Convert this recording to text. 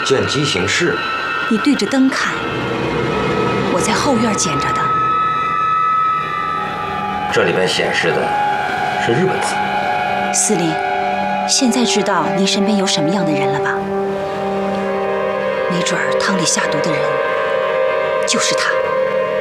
见机行事。 你对着灯看，我在后院捡着的。 这里边显示的是日本字。 司令，现在知道您身边有什么样的人了吧？没准儿汤里下毒的人就是他。